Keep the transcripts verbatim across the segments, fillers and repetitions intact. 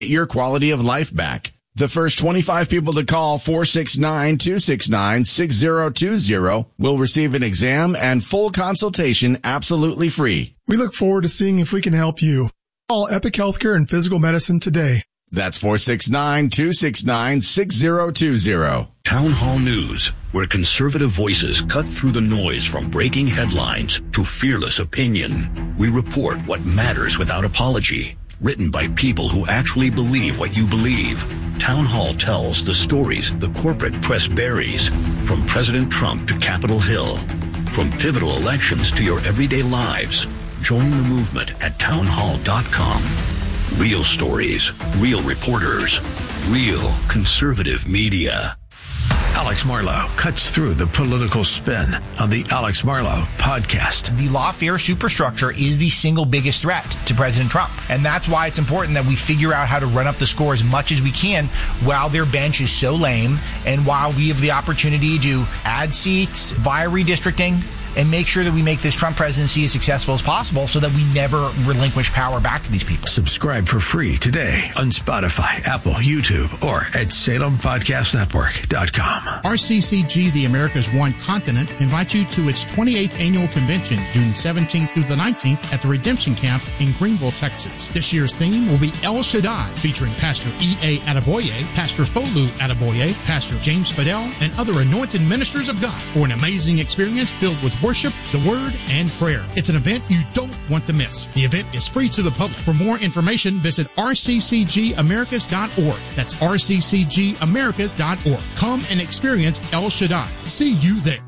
your quality of life back. The first twenty-five people to call four six nine, two six nine, six zero two zero will receive an exam and full consultation absolutely free. We look forward to seeing if we can help you. Call Epic Healthcare and Physical Medicine today. That's four six nine, two six nine, six zero two zero. Town Hall News, where conservative voices cut through the noise from breaking headlines to fearless opinion. We report what matters without apology. Written by people who actually believe what you believe. Town Hall tells the stories the corporate press buries, from President Trump to Capitol Hill, from pivotal elections to your everyday lives. Join the movement at town hall dot com. Real stories, real reporters, real conservative media. Alex Marlow cuts through the political spin on the Alex Marlow podcast. The lawfare superstructure is the single biggest threat to President Trump. And that's why it's important that we figure out how to run up the score as much as we can while their bench is so lame and while we have the opportunity to add seats via redistricting and make sure that we make this Trump presidency as successful as possible so that we never relinquish power back to these people. Subscribe for free today on Spotify, Apple, YouTube, or at Salem Podcast Network dot com. R C C G, the America's One Continent, invites you to its twenty-eighth annual convention, June seventeenth through the nineteenth at the Redemption Camp in Greenville, Texas. This year's theme will be El Shaddai, featuring Pastor E A. Adeboye, Pastor Folu Adeboye, Pastor James Fidel, and other anointed ministers of God for an amazing experience filled with worship, the word, and prayer. It's an event you don't want to miss. The event is free to the public. For more information, visit R C C G Americas dot org. That's R C C G Americas dot org. Come and experience El Shaddai. See you there.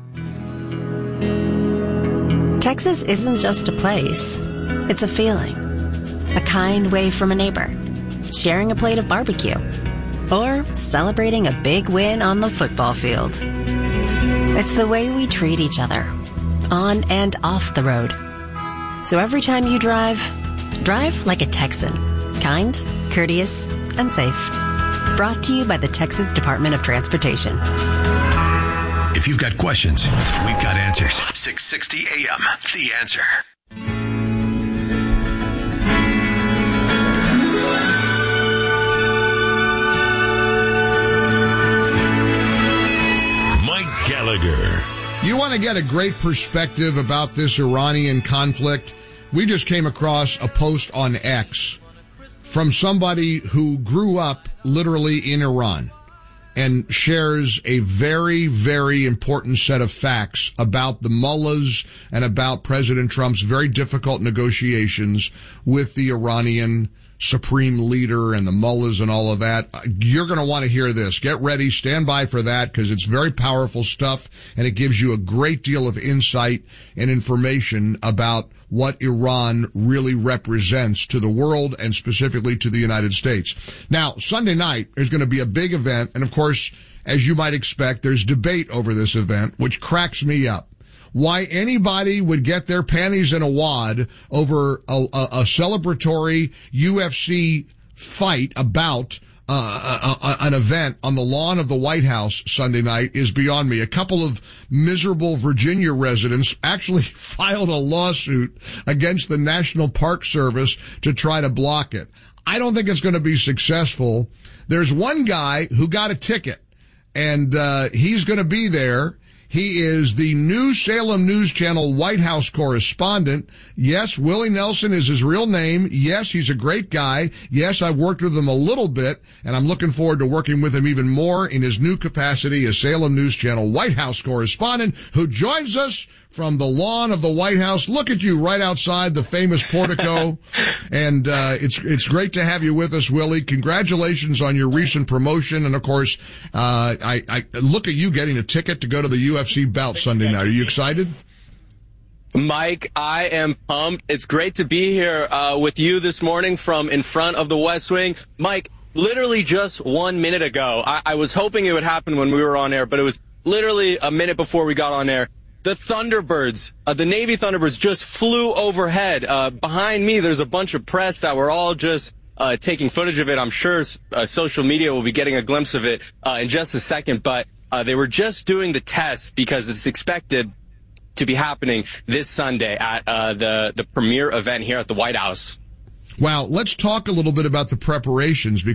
Texas isn't just a place. It's a feeling. A kind wave from a neighbor. Sharing a plate of barbecue. Or celebrating a big win on the football field. It's the way we treat each other. On and off the road. So every time you drive, drive like a Texan. Kind, courteous, and safe. Brought to you by the Texas Department of Transportation. If you've got questions, we've got answers. six sixty A M, The Answer. Mike Gallagher. You want to get a great perspective about this Iranian conflict? We just came across a post on X from somebody who grew up literally in Iran and shares a very, very important set of facts about the mullahs and about President Trump's very difficult negotiations with the Iranian supreme leader and the mullahs and all of that. You're going to want to hear this. Get ready. Stand by for that because it's very powerful stuff and it gives you a great deal of insight and information about what Iran really represents to the world and specifically to the United States. Now, Sunday night, there's going to be a big event. And of course, as you might expect, there's debate over this event, which cracks me up. Why anybody would get their panties in a wad over a, a, a celebratory U F C fight about uh, a, a, an event on the lawn of the White House Sunday night is beyond me. A couple of miserable Virginia residents actually filed a lawsuit against the National Park Service to try to block it. I don't think it's going to be successful. There's one guy who got a ticket, and uh he's going to be there. He is the new Salem News Channel White House correspondent. Yes, Willie Nelson is his real name. Yes, he's a great guy. Yes, I've worked with him a little bit, and I'm looking forward to working with him even more in his new capacity as Salem News Channel White House correspondent, who joins us from the lawn of the White House. Look at you right outside the famous portico. And uh it's it's great to have you with us, Willie. Congratulations on your recent promotion. And, of course, uh I, I look at you getting a ticket to go to the U F C bout Sunday night. Are you excited? Mike, I am pumped. It's great to be here uh with you this morning from in front of the West Wing. Mike, literally just one minute ago, I, I was hoping it would happen when we were on air, but it was literally a minute before we got on air. The Thunderbirds, uh, the Navy Thunderbirds just flew overhead. Uh, behind me, there's a bunch of press that were all just uh, taking footage of it. I'm sure uh, social media will be getting a glimpse of it uh, in just a second. But uh, they were just doing the test because it's expected to be happening this Sunday at uh, the, the premier event here at the White House. Wow. Let's talk a little bit about the preparations,